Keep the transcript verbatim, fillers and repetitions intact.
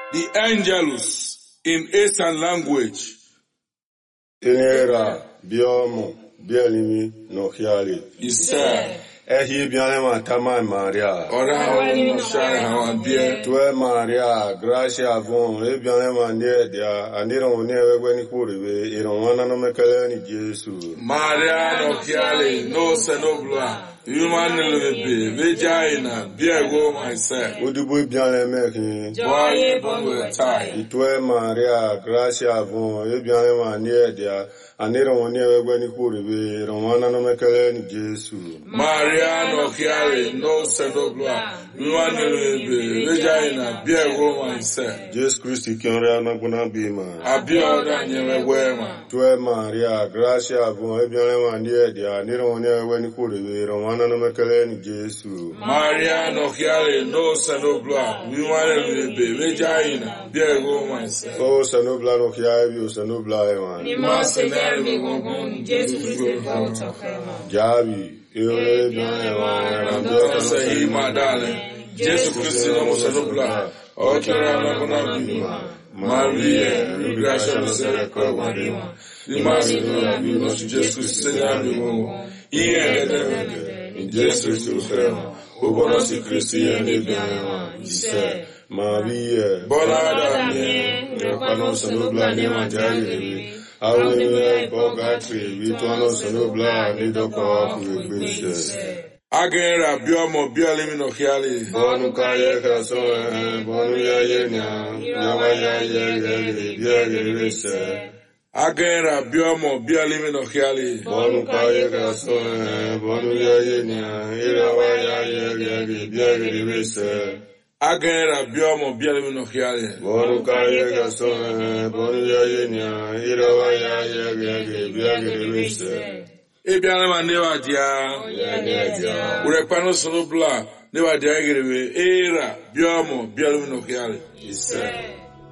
The Angelus in Eastern language. Tenera, biomo, bielimi, no hiali. Isa. Ehi bianema tama Maria. Ora no share hawa bie. Tue Maria, gracia von, e bianema nie dia, anira one wewe ni kuribe, ironwana no mekele ni Jesu. Maria no hiali, no senobla. Human lebe, vagina, biego myself. Udubu bianema ki. Boy, bongo tie. Tue Maria, gracia von, e bianema nie dia, anira one wewe ni kuribe, ironwana no mekele ni Jesu. Maria no hiali, no senobla. Human lebe, vagina, biego myself. Jesus Christ kiora na kuna bima. Abioda nyewe wema. Tue Maria, gracia von, e bianema nie dia, anira one wewe ni kuribe, ironwana no mekele ni Jesu. Maria no hiali, no senobla. Human lebe, vagina, biego myself. Oh, sanobla no hiabi, o sanobla ewan. Mercenaire me gongon, Jesus Christ out of heaven. Jabi, eole bian ewan, Ramdota say my darling. Jesus Christ no senobla. Okera na kuna bima. Maria, gracia no se recordarima. Imasi no bima, Jesus Christ se llama. Iye de in Jesus Christ crema. O bonosi Christian bian. Ise. Maria, Bolada me. Repano sanobla ne manjari. Awe bogatri, vituano sanobla ne doko kuibishe. Agera biomo bialimi no hiali. Bonu kaye krason, bonu ya yenya, yawa ya ye ye ye Agera biomo bialimi no hiali. Bonu kaye krason, bonu ya yenya, yawa ya ye ye Agera biomo bialimi no hiali. Bonu kaye krason, bonu ya yenya, yawa ya ye ye Ebianema newa dia. Urepano sonobla newa dia egerewe. Era biomo bialimi no hiali. Isa.